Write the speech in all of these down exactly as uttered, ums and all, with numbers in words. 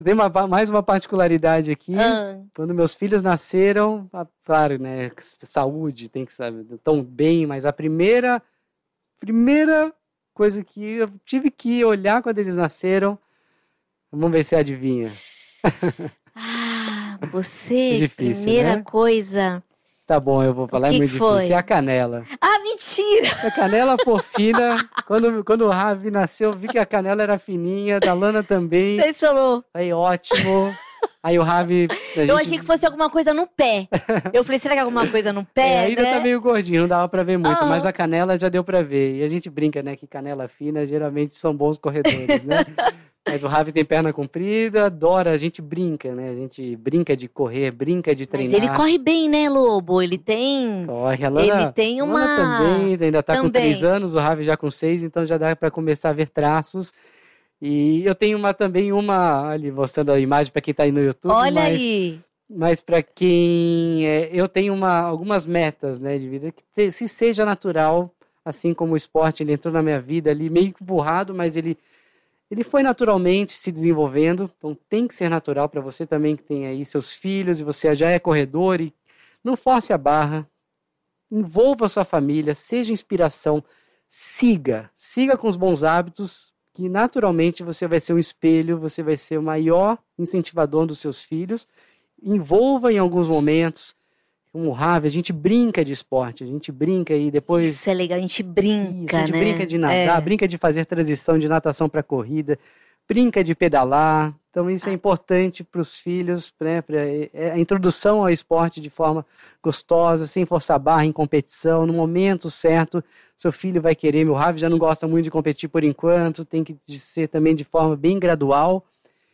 Tem uma, mais uma particularidade aqui. Ah. Quando meus filhos nasceram, claro, né? Saúde, tem que saber, tão bem, mas a primeira, primeira coisa que eu tive que olhar quando eles nasceram, vamos ver se adivinha. Ah, você, difícil, primeira né? coisa. Tá bom, eu vou falar, que é muito que foi? difícil. É a canela. Ah, mentira! A canela fofina. quando, quando o Ravi nasceu, eu vi que a canela era fininha, da Lana também. Ele falou. Aí, ótimo. Aí o Ravi... Eu gente... achei que fosse alguma coisa no pé. Eu falei, será que é alguma coisa no pé, É, ainda né? tá meio gordinho, não dava pra ver muito, Ah. mas a canela já deu pra ver. E a gente brinca, né, que canela fina geralmente são bons corredores, né? Mas o Ravi tem perna comprida, adora, a gente brinca, né? A gente brinca de correr, brinca de treinar. Mas ele corre bem, né, Lobo? Ele tem... Corre, a Lana, Ele tem a Lana uma... também, ainda tá também. com três anos, o Ravi já com seis, então já dá pra começar a ver traços. E eu tenho uma, também uma, ali, mostrando a imagem para quem tá aí no YouTube. Olha mas, aí! Mas para quem... É, eu tenho uma, algumas metas, né, de vida, que te, se seja natural, assim como o esporte, ele entrou na minha vida ali, meio empurrado, mas ele... Ele foi naturalmente se desenvolvendo, então tem que ser natural para você também que tem aí seus filhos e você já é corredor e não force a barra, envolva a sua família, seja inspiração, siga, siga com os bons hábitos que naturalmente você vai ser um espelho, você vai ser o maior incentivador dos seus filhos, envolva em alguns momentos. Como o Ravi, a gente brinca de esporte, a gente brinca e depois... Isso é legal, a gente brinca, Isso, a gente né? brinca de nadar, É. brinca de fazer transição de natação para corrida, brinca de pedalar. Então isso é importante para os filhos, né? Pra, é a introdução ao esporte de forma gostosa, sem forçar a barra em competição, no momento certo. Seu filho vai querer, meu Ravi já não gosta muito de competir por enquanto, tem que ser também de forma bem gradual.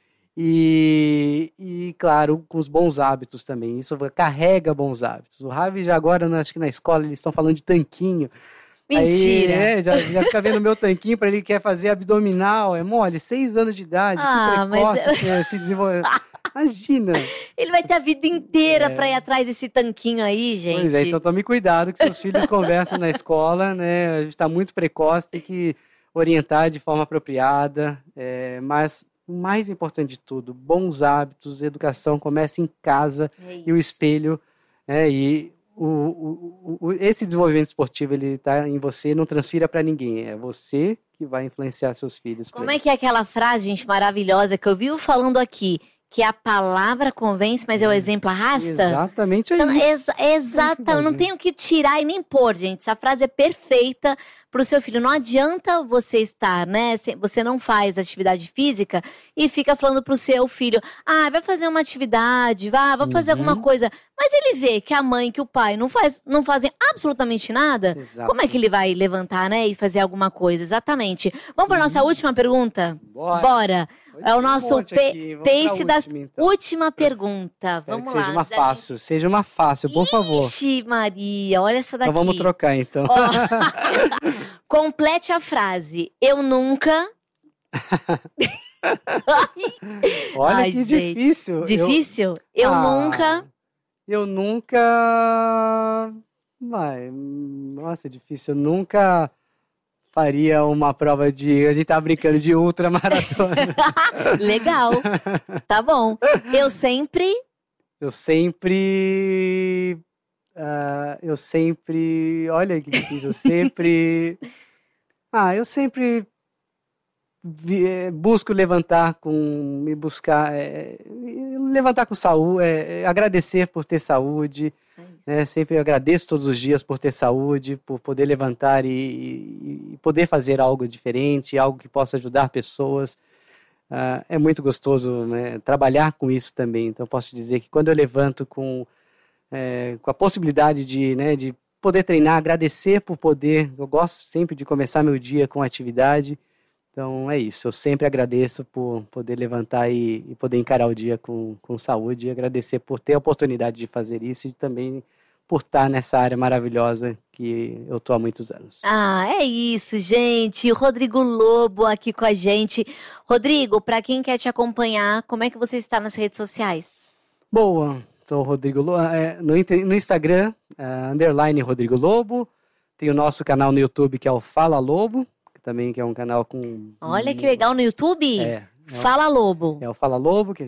E, e, claro, com os bons hábitos também. Isso carrega bons hábitos. O Ravi já agora, acho que na escola, eles estão falando de tanquinho. Mentira! Aí, é, já, já fica vendo o meu tanquinho para ele quer fazer abdominal. É mole, seis anos de idade, Ah, que precoce, mas- assim, se desenvolver. Imagina. Ele vai ter a vida inteira É. pra ir atrás desse tanquinho aí, gente. Pois é, então tome cuidado que seus filhos conversam na escola, né? A gente está muito precoce, tem que orientar de forma apropriada, é, mas... O mais importante de tudo, bons hábitos, educação, começa em casa É e o isso. espelho, né, e o, o, o, esse desenvolvimento esportivo, ele está em você, não transfira para ninguém, é você que vai influenciar seus filhos. Como é que é aquela frase, gente, maravilhosa que eu vivo falando aqui? Que a palavra convence, mas é o exemplo arrasta? Exatamente, é Então, isso. exa exata, eu não fazer. tenho que tirar e nem pôr, gente. Essa frase é perfeita pro seu filho. Não adianta você estar, né? se- Você não faz atividade física e fica falando pro seu filho: ah, vai fazer uma atividade, vá, vai fazer Uhum. alguma coisa. Mas ele vê que a mãe, que o pai não, faz, não fazem absolutamente nada. Exato. Como é que ele vai levantar, né? E fazer alguma coisa? Exatamente. Vamos para nossa última pergunta? Bora. Bora. É o Tem um nosso monte pe- aqui, vamos pra pace das última, então. última pergunta. Espero Vamos que lá. seja uma antes da gente- fácil, seja uma fácil, por favor. Ixi, Maria, olha essa daqui. Então vamos trocar, então. Ó, complete a frase. Eu nunca. Olha Ai, que gente. difícil. Eu- Difícil? Eu, Ah, nunca. Eu nunca. Vai, nossa, é difícil. Eu nunca faria uma prova de. A gente tá brincando de ultramaratona. Legal. Tá bom. Eu sempre. Eu sempre. ah, eu sempre. Olha que difícil. Eu sempre. Ah, eu sempre. vi- eh, busco levantar com. Me buscar. eh, levantar com saúde. eh, agradecer por ter saúde. né? Sempre agradeço todos os dias por ter saúde, por poder levantar e, e- e poder fazer algo diferente, algo que possa ajudar pessoas. Ah, é muito gostoso, né, trabalhar com isso também. Então, posso dizer que quando eu levanto com, eh, com a possibilidade de, né, de poder treinar, agradecer por poder, eu gosto sempre de começar meu dia com atividade. Então, é isso. Eu sempre agradeço por poder levantar e, e poder encarar o dia com, com saúde e agradecer por ter a oportunidade de fazer isso e também por estar nessa área maravilhosa que eu estou há muitos anos. Ah, é isso, gente. O Rodrigo Lobo aqui com a gente. Rodrigo, pra quem quer te acompanhar, como é que você está nas redes sociais? Boa, sou o Rodrigo Lobo. É, no, inte- no Instagram, é, underline Rodrigo Lobo. Tem o nosso canal no YouTube que é o Fala Lobo, que também que é um canal com... Olha que legal no YouTube. É, É o- Fala Lobo. É o Fala Lobo, que